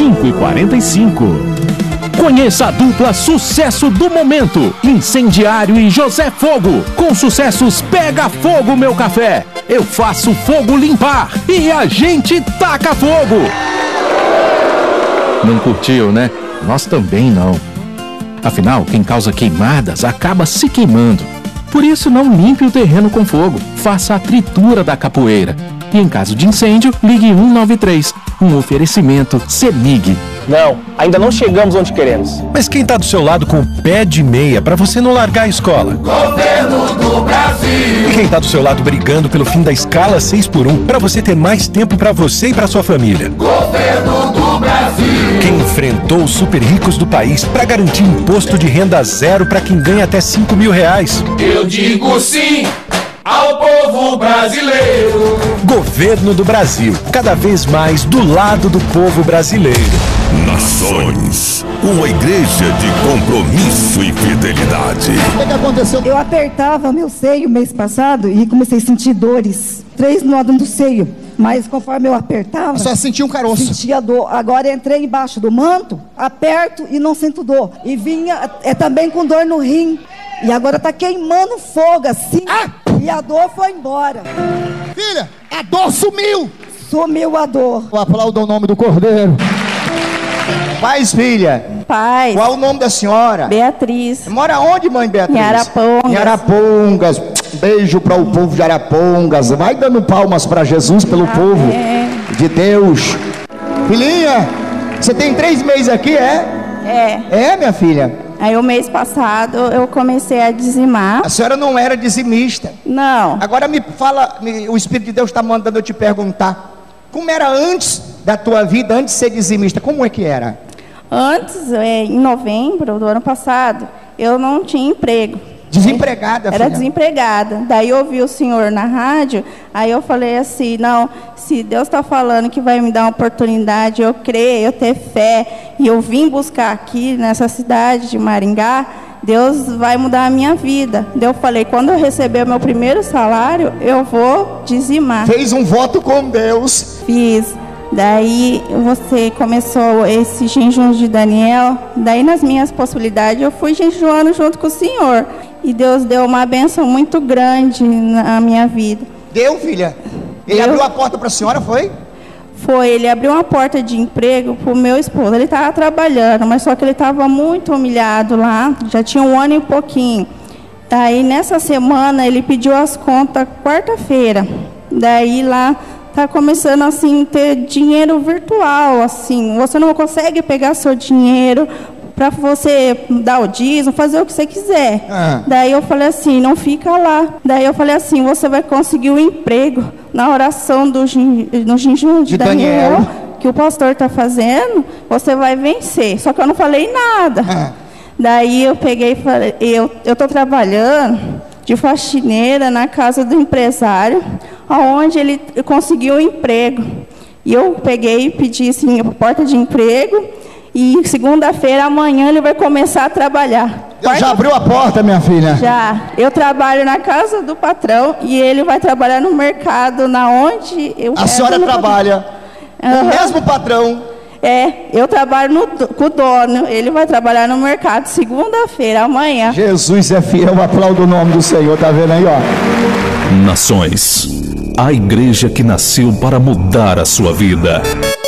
5h45. Conheça a dupla sucesso do momento, Incendiário e José Fogo, com sucessos Pega Fogo Meu Café, Eu Faço Fogo Limpar e A Gente Taca Fogo. Não curtiu, né? Nós também não. Afinal, quem causa queimadas acaba se queimando. Por isso, não limpe o terreno com fogo, faça a tritura da capoeira. E em caso de incêndio, ligue 193, um oferecimento CEMIG. Não, ainda não chegamos onde queremos. Mas quem tá do seu lado com o pé de meia pra você não largar a escola? Governo do Brasil. E quem tá do seu lado brigando pelo fim da escala 6x1 pra você ter mais tempo pra você e pra sua família? Governo do Brasil. Quem enfrentou os super ricos do país pra garantir imposto de renda zero pra quem ganha até R$5.000? Eu digo sim ao povo brasileiro. Governo do Brasil, cada vez mais do lado do povo brasileiro. Nações, uma igreja de compromisso e fidelidade. O que aconteceu? Eu apertava meu seio mês passado e comecei a sentir dores. 3 nódulos no seio. Mas conforme eu apertava... Só sentia um caroço. Sentia dor. Agora entrei embaixo do manto, aperto e não sinto dor. E vinha também com dor no rim. E agora tá queimando fogo assim. E a dor foi embora. Filha, a dor sumiu. Sumiu a dor. Aplauda o nome do Cordeiro. Paz, filha. Paz. Qual o nome da senhora? Beatriz. Mora onde, mãe Beatriz? Em Arapongas. Em Arapongas. Beijo para o povo de Arapongas. Vai dando palmas para Jesus pelo povo de Deus. Filhinha, você tem 3 meses aqui, é? É, minha filha? Aí o mês passado eu comecei a dizimar. A senhora não era dizimista? Não. Agora me fala, o Espírito de Deus está mandando eu te perguntar. Como era antes da tua vida, antes de ser dizimista? Como é que era? Antes, em novembro do ano passado, eu não tinha emprego. Desempregada, filha? Era desempregada. Daí eu ouvi o senhor na rádio, aí eu falei assim, não, se Deus está falando que vai me dar uma oportunidade, eu creio, eu ter fé, e eu vim buscar aqui nessa cidade de Maringá, Deus vai mudar a minha vida. Daí eu falei, quando eu receber o meu primeiro salário, eu vou dizimar. Fez um voto com Deus. Fiz. Daí você começou esse jejum de Daniel. Daí nas minhas possibilidades eu fui jejuando junto com o Senhor. E Deus deu uma bênção muito grande na minha vida. Deu, filha? Ele abriu a porta para a senhora, foi? Foi, ele abriu uma porta de emprego para o meu esposo. Ele estava trabalhando, mas só que ele estava muito humilhado lá. Já tinha 1 ano e pouquinho. Daí nessa semana ele pediu as contas quarta-feira. Daí lá... tá começando assim ter dinheiro virtual, assim, você não consegue pegar seu dinheiro para você dar o dízimo, fazer o que você quiser. Daí eu falei assim, não fica lá. Daí eu falei assim, você vai conseguir um emprego na oração no jejum de Daniel, que o pastor está fazendo, você vai vencer. Só que eu não falei nada. Daí eu peguei e falei, eu estou trabalhando de faxineira na casa do empresário, onde ele conseguiu um emprego. E eu peguei e pedi assim, a porta de emprego, e segunda-feira, amanhã, ele vai começar a trabalhar. Já abriu a porta, minha filha? Já. Eu trabalho na casa do patrão e ele vai trabalhar no mercado, na onde eu... A senhora trabalha no mesmo patrão? Eu trabalho com o dono, ele vai trabalhar no mercado segunda-feira, amanhã. Jesus é fiel, aplauda o nome do Senhor, tá vendo aí, ó? Nações, a igreja que nasceu para mudar a sua vida.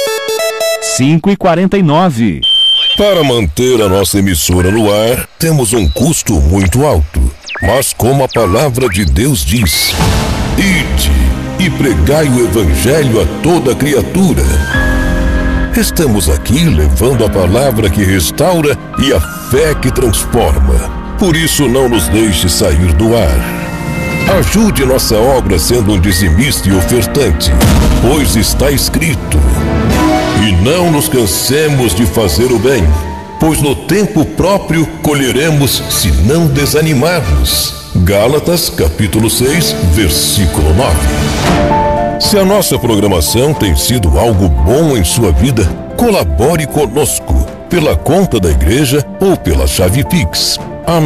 5h49. Para manter a nossa emissora no ar, temos um custo muito alto. Mas como a palavra de Deus diz, ide e pregai o evangelho a toda criatura. Estamos aqui levando a palavra que restaura e a fé que transforma. Por isso não nos deixe sair do ar. Ajude nossa obra sendo um dizimista e ofertante, pois está escrito: e não nos cansemos de fazer o bem, pois no tempo próprio colheremos se não desanimarmos. Gálatas capítulo 6, versículo 9. Se a nossa programação tem sido algo bom em sua vida, colabore conosco pela conta da igreja ou pela chave Pix.